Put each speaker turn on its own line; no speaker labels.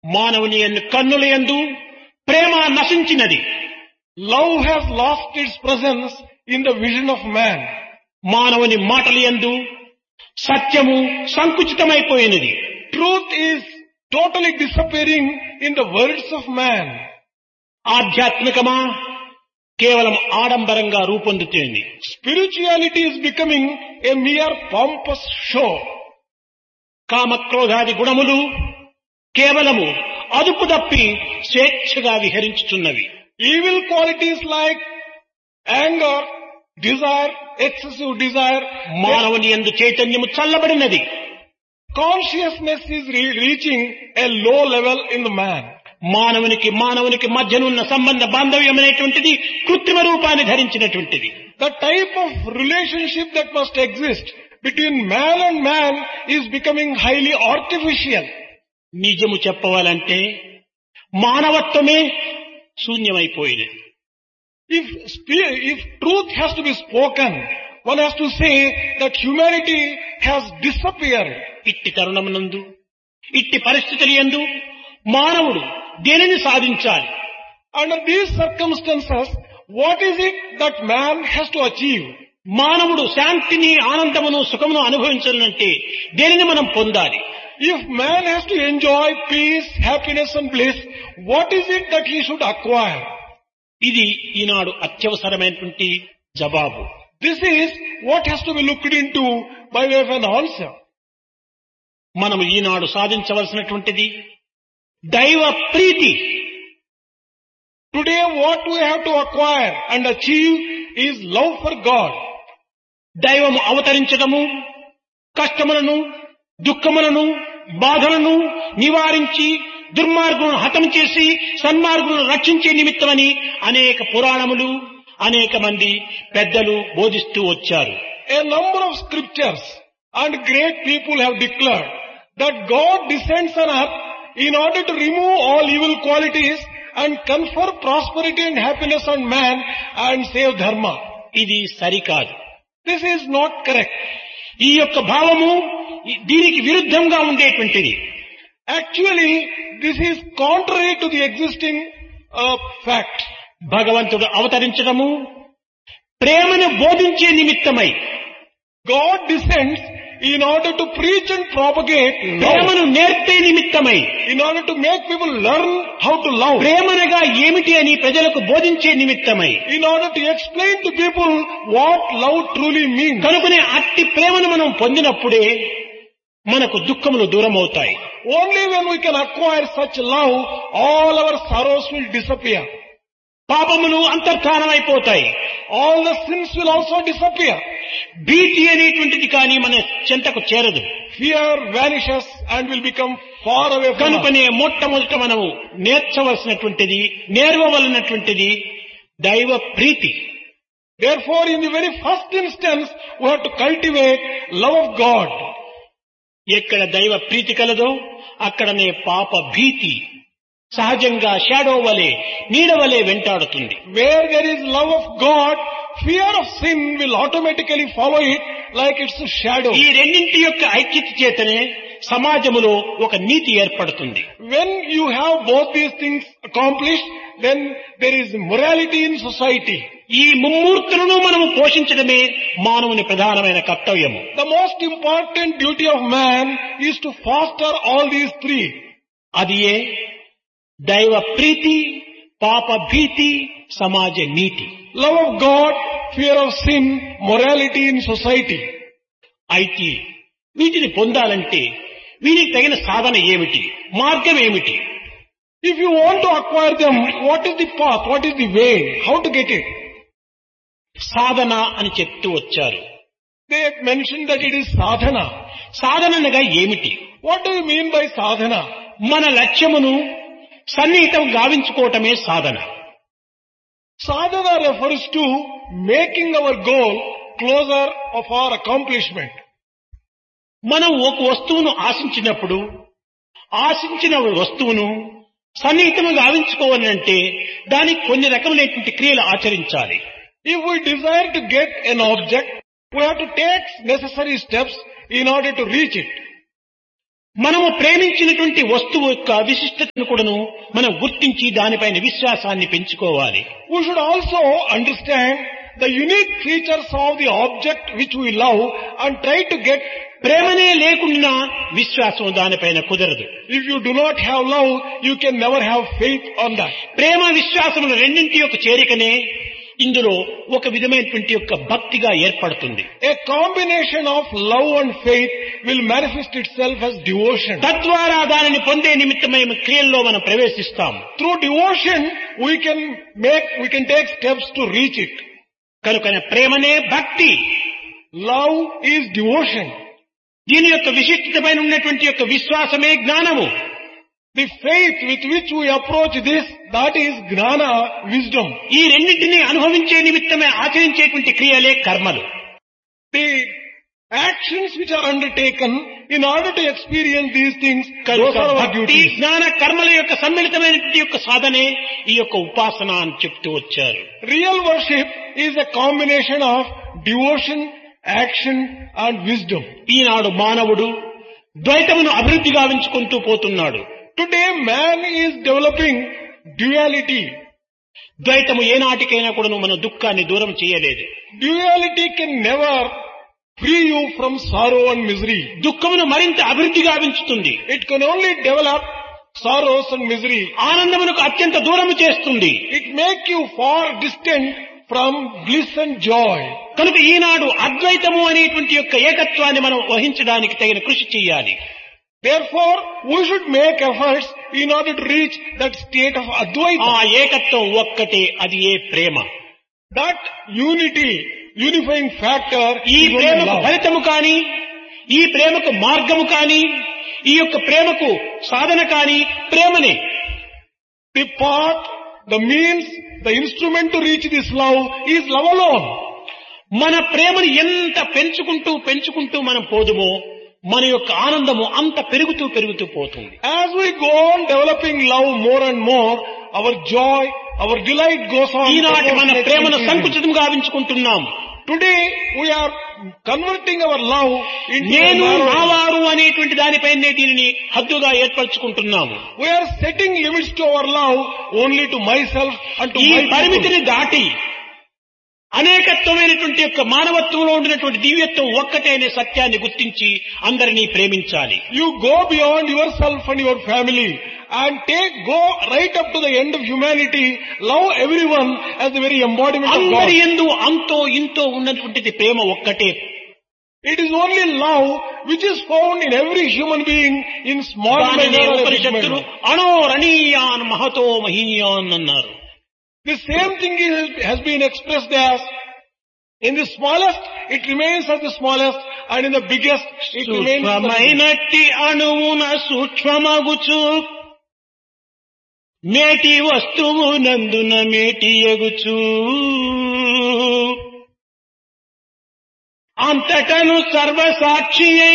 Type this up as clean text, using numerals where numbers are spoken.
మానవుని కన్నుల యందు ప్రేమ నశించినది.
Love has lost its presence in the vision of man.
మానవుని మాటల యందు సత్యము సంకుచితమైపోయినది.
Truth is totally disappearing in the words of man.
ఆధ్యాత్మికమా కేవలం ఆడంబరంగా రూపొందుతుంది.
Spirituality is becoming a mere pompous show.
కామక్రోధాది గుణములు కేవలము అదుపు తప్పి స్వేచ్ఛగా విహరించుచున్నవి.
Evil qualities like anger, desire, excessive desire,
మానవుని యందు చైతన్యము చల్లబడినది.
consciousness is reaching a low level in the man.
మానవునికి మధ్యనున్న సంబంధ బాంధవ్యమైనటువంటిది కృత్రిమ రూపాన్ని ధరించినటువంటిది.
The type of relationship that must exist between man and man is becoming highly artificial.
నిజము చెప్పవాలంటే మానవత్వమే శూన్యమైపోయినది.
If truth has to be spoken, one has to say that humanity has disappeared.
ఇట్టి తరుణమునందు ఇట్టి పరిస్థితుల యందు మానవుడు దేనిని సాధించాలి?
Under these circumstances, what is it that man has to achieve?
మానవుడు శాంతిని, ఆనందమును, సుఖమును అనుభవించాలంటే దేనిని మనం పొందాలి?
If man has to enjoy peace, happiness and bliss, what is it that he should acquire?
ఇది ఈనాడు అత్యవసరమైనటువంటి జవాబు.
This is what has to be looked into by way of an answer.
మనము ఈనాడు సాధించవలసినటువంటిది దైవ ప్రీతి.
Today what we have to acquire and achieve is love for God.
దైవము అవతరించడము, కష్టములను, దుఃఖములను, బాధలను నివారించి దుర్మార్గులను హతం చేసి సన్మార్గులను రక్షించే నిమిత్తమని అనేక పురాణములు, అనేక మంది పెద్దలు బోధిస్తూ వచ్చారు.
A number of scriptures and great people have declared that God descends on earth in order to remove all evil qualities and confer prosperity and happiness on man and save dharma.
ఇది సరికాదు.
This is not correct.
ఈ యొక్క భావము దీనికి విరుద్ధంగా ఉండేటువంటిది.
Actually, this is contrary to the existing fact.
భగవంతుడు అవతరించడము ప్రేమను బోధించే నిమిత్తమై,
God descends in order to preach and propagate love,
ప్రేమను నేర్పే నిమిత్తమై,
in order to make people learn how to love,
ప్రేమనగా ఏమిటి అని ప్రజలకు బోధించే నిమిత్తమై,
in order to explain to people what love truly means.
కనుకనే అట్టి ప్రేమను మనం పొందినప్పుడే మనకు దుఃఖములు దూరం అవుతాయి.
Only when we can acquire such love, all our sorrows will disappear.
పాపములు అంతర్ధానమైపోతాయి.
All the sins will also disappear.
భీతి అనేటువంటిది కానీ మన చెంతకు చేరదు.
Fear vanishes and will become far away from us.
కనుకనే మొట్టమొదట మనము నేర్వవలనటువంటిది దైవ ప్రీతి.
Therefore, in the very first instance, we have to cultivate love of God.
ఎక్కడ దైవ ప్రీతి కలదో అక్కడనే పాప భీతి సహజంగా షాడో వలె, నీడ వలె వెంటాడుతుంది.
Where there is love of God, fear of sin will automatically follow it like its shadow.
ఈ రెండింటి యొక్క ఐక్యత చేతనే సమాజములో ఒక నీతి ఏర్పడుతుంది.
When you have both these things accomplished, then there is morality in society.
ఈ ముమ్మూర్తులను మనము పోషించడమే మానవుని ప్రధానమైన కర్తవ్యము.
The most important duty of man is to foster all these three.
అది ఏ దైవ ప్రీతి, పాప భీతి, సమాజ నీతి.
Love of God, fear of sin, morality in society.
అయితే వీటిని పొందాలంటే వీరికి తగిన సాధన ఏమిటి, మార్గం ఏమిటి?
If you want to acquire them, what is the path, what is the way, how to get it?
సాధన అని చెప్తూ వచ్చారు.
They mentioned that it is sadhana.
సాధనగా ఏమిటి?
What do you mean by sadhana?
మన లక్ష్యమును సన్నిహితం గావించుకోవటమే సాధన.
Sadhana refers to making our goal closer of our accomplishment.
మనం ఒక వస్తువును ఆశించినప్పుడు ఆశించిన వస్తువును సన్నిహితంగా గావించుకోవాలంటే దానికి కొన్ని రకములైనటువంటి క్రియలు ఆచరించాలి.
If we desire to get an object, we have to take necessary steps in order to reach it.
మనము ప్రేమించినటువంటి వస్తువు యొక్క విశిష్టతను కూడాను మనం గుర్తించి దానిపైన విశ్వాసాన్ని పెంచుకోవాలి.
We should also understand the unique features of the object which we love and try to get.
ప్రేమనే లేకుండా విశ్వాసం దానిపైన కుదరదు.
If you do not have love, you can never have faith on that.
ప్రేమ విశ్వాసముల రెండింటి యొక్క చేరికనే ఇందులో ఒక విధమైనటువంటి యొక్క భక్తిగా ఏర్పడుతుంది.
A combination of love and faith will manifest itself as devotion.
తద్వారా దానిని పొందే నిమిత్తమై క్రియల్లో మనం ప్రవేశిస్తాం.
Through devotion, we can take steps to reach it.
కనుక ప్రేమనే భక్తి,
Love is devotion.
దీని యొక్క విశిష్టతపైన ఉన్నటువంటి యొక్క విశ్వాసమే జ్ఞానము.
The faith with which we approach this, that is gnana, wisdom.
ఈ రెండింటినీ అనుభవించే నిమిత్తమే ఆచరించేటువంటి క్రియలే కర్మలు.
The actions which are undertaken in order to experience these things, those
కనుక
are our
భక్తి
duties.
జ్ఞాన కర్మల యొక్క సమ్మిళితమైనటువంటి యొక్క సాధనే ఈ యొక్క ఉపాసన అని చెప్తూ వచ్చారు.
Real worship is a combination of devotion, action and wisdom.
ఈనాడు మానవుడు ద్వైతమును అభివృద్ధి గావించుకుంటూ పోతున్నాడు.
Today man is developing duality.
ద్వైతము ఏనాటికైనా కూడా మన దుఃఖాన్ని దూరం చేయలేదు.
Duality can never free you from sorrow and misery.
దుఃఖమును మరింత అభివృద్ధి గావించుతుంది.
It can only develop sorrows and misery.
ఆనందమునకు అత్యంత దూరము చేస్తుంది.
It make you far distant from bliss and joy.
కనుక ఈనాడు అద్వైతము అనేటువంటి యొక్క ఏకత్వాన్ని మనం వహించడానికి తగిన కృషి చేయాలి.
Therefore, we should make efforts in order to reach that state of Advaita.
ఆ ఏకత్వం ఒక్కటే, అది ఏ ప్రేమ.
That unity, unifying factor
ఈ
is only
ప్రేమకు
love.
ఫలితము కాని, ఈ ప్రేమకు మార్గము కాని, ఈ యొక్క ప్రేమకు సాధన కాని ప్రేమనే.
The path, the means, the instrument to reach this love is love alone.
మన ప్రేమను ఎంత పెంచుకుంటూ మనం పోదుమో మన యొక్క ఆనందము అంత పెరుగుతూ పోతుంది.
As we go on developing love more and more, our joy, our delight goes on.
ఈనాటి మన ప్రేమను సంకుచితం గావించుకుంటున్నాం.
Today we are converting our love into
నేను
a narrow.
నావారు అనేటువంటి దానిపైనే దీనిని హద్దుగా ఏర్పరచుకుంటున్నాము.
We are setting limits to our love only to myself and to
ఈ
my people.
పరిమితిని దాటి అనేకత్వమైనటువంటి యొక్క మానవత్వంలో ఉండినటువంటి దివ్యత్వం ఒక్కటే అనే సత్యాన్ని గుర్తించి అందరినీ ప్రేమించాలి.
You go beyond yourself and your family and go right up to the end of humanity. Love everyone as the very embodiment of God.
అందరి యందు అంతో ఇంతో ఉన్నటువంటిది ప్రేమ ఒక్కటే.
It is only love which is found in every human being in small
దానినే
measure or big
ఉపనిషత్తులు
measure.
అణోరణీయాన్ Mahato మహీయాన్ అన్నారు.
The same thing has been expressed as, in the smallest it remains as the smallest, and in the biggest it remains as the biggest.
సూక్ష్మమైనట్టి అణువున సూక్ష్మమగుచు మేటి వస్తువు నందున మేటి ఎగుచు అంతటను సర్వసాక్షి